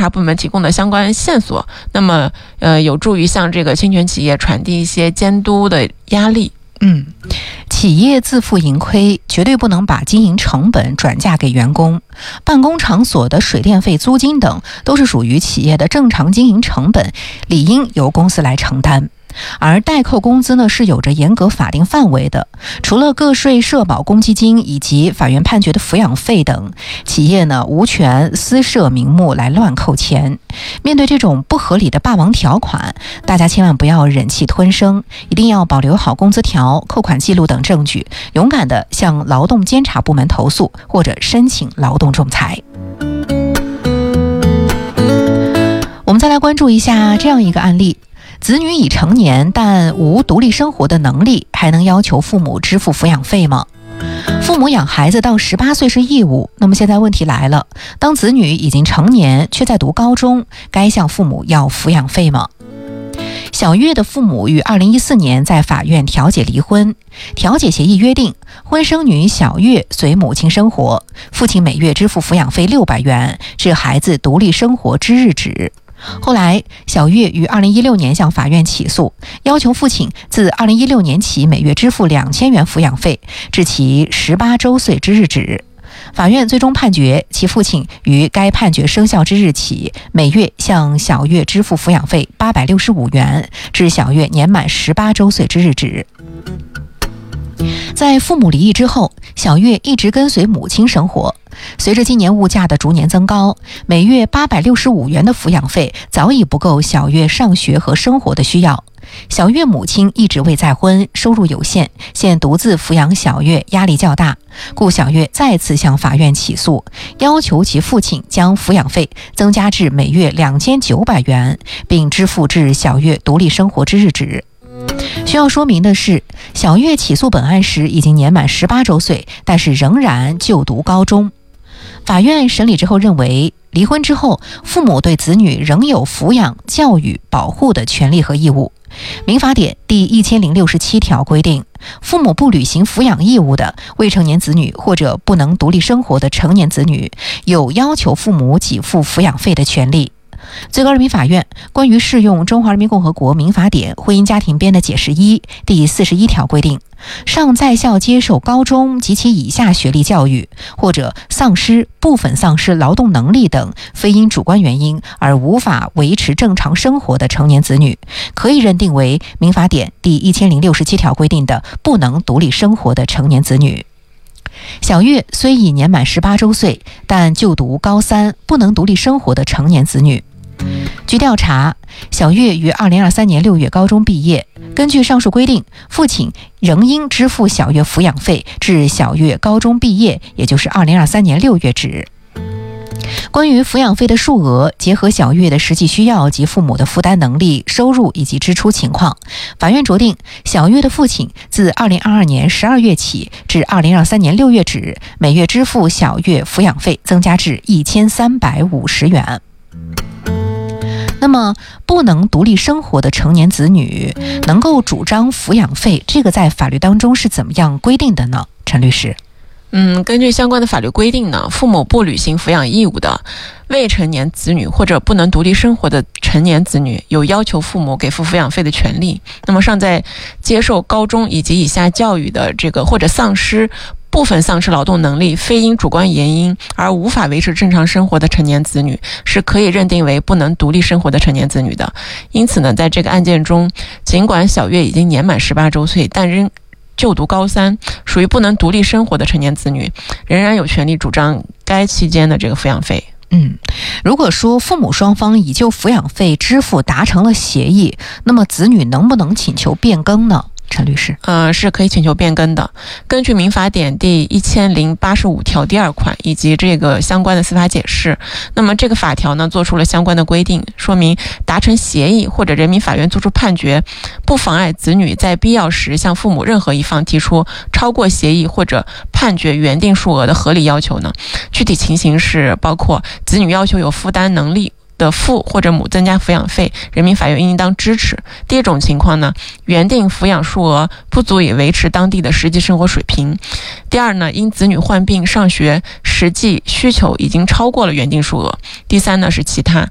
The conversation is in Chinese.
查部门提供的相关线索，那么有助于向这个侵权企业传递一些监督的压力。 企业自负盈亏，绝对不能把经营成本转嫁给员工。办公场所的水电费、租金等都是属于企业的正常经营成本，理应由公司来承担。而代扣工资呢，是有着严格法定范围的，除了个税、社保、公积金以及法院判决的抚养费等，企业呢无权私设名目来乱扣钱。面对这种不合理的霸王条款，大家千万不要忍气吞声，一定要保留好工资条、扣款记录等证据，勇敢地向劳动监察部门投诉或者申请劳动仲裁。我们再来关注一下这样一个案例。子女已成年但无独立生活的能力，还能要求父母支付抚养费吗？父母养孩子到18岁是义务，那么现在问题来了，当子女已经成年却在读高中，该向父母要抚养费吗？小月的父母于2014年在法院调解离婚，调解协议约定，婚生女小月随母亲生活，父亲每月支付抚养费600元，至孩子独立生活之日止。后来，小月于2016年向法院起诉，要求父亲自2016年起每月支付2000元抚养费，至其18周岁之日止。法院最终判决，其父亲于该判决生效之日起，每月向小月支付抚养费865元，至小月年满18周岁之日止。在父母离异之后，小月一直跟随母亲生活。随着今年物价的逐年增高，每月865元的抚养费早已不够小月上学和生活的需要。小月母亲一直未再婚，收入有限，现独自抚养小月压力较大，故小月再次向法院起诉，要求其父亲将抚养费增加至每月2900元，并支付至小月独立生活之日止。需要说明的是，小月起诉本案时已经年满18周岁，但是仍然就读高中。法院审理之后认为，离婚之后，父母对子女仍有抚养、教育、保护的权利和义务。民法典第1067条规定，父母不履行抚养义务的未成年子女或者不能独立生活的成年子女，有要求父母给付抚养费的权利。最高人民法院关于适用《中华人民共和国民法典婚姻家庭编的解释1》第41条规定，尚在校接受高中及其以下学历教育，或者丧失、部分丧失劳动能力等非因主观原因而无法维持正常生活的成年子女，可以认定为民法典第1067条规定的不能独立生活的成年子女。小月虽已年满18周岁，但就读高3，不能独立生活的成年子女。据调查，小月于2023年6月高中毕业，根据上述规定，父亲仍应支付小月抚养费至小月高中毕业，也就是2023年6月止。关于抚养费的数额，结合小月的实际需要及父母的负担能力、收入以及支出情况，法院酌定小月的父亲自2022年12月起至2023年6月止，每月支付小月抚养费增加至1350元。那么，不能独立生活的成年子女能够主张抚养费，这个在法律当中是怎么样规定的呢？陈律师。 根据相关的法律规定呢，父母不履行抚养义务的未成年子女或者不能独立生活的成年子女，有要求父母给付抚养费的权利。那么尚在接受高中以及以下教育的或者部分丧失劳动能力，非因主观原因而无法维持正常生活的成年子女，是可以认定为不能独立生活的成年子女的。因此呢，在这个案件中，尽管小月已经年满18周岁，但仍就读高3，属于不能独立生活的成年子女，仍然有权利主张该期间的这个抚养费。 如果说父母双方已就抚养费支付达成了协议，那么子女能不能请求变更呢？陈律师。 是可以请求变更的。根据民法典第1085条第2款以及这个相关的司法解释，那么这个法条呢做出了相关的规定，说明达成协议或者人民法院作出判决，不妨碍子女在必要时向父母任何一方提出超过协议或者判决原定数额的合理要求呢。具体情形是包括子女要求有负担能力的父或者母增加抚养费，人民法院应当支持。第一种情况呢，原定抚养数额不足以维持当地的实际生活水平。第二呢，因子女患病上学，实际需求已经超过了原定数额。第三呢是其他。